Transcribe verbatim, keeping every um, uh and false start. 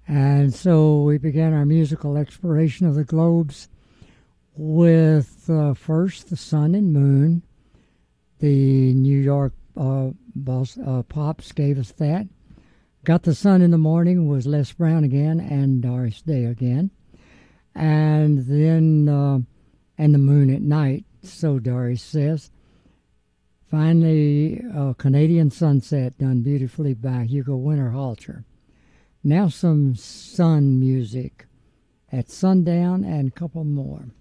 And so we began our musical exploration of the globes with uh, first the sun and moon. The New York uh, boss, uh, Pops gave us that. Got the Sun in the Morning was Les Brown again and Doris Day again. And then, uh, and the Moon at Night, so Doris says. Finally, uh, Canadian Sunset, done beautifully by Hugo Winterhalter. Now some sun music at sundown and a couple more.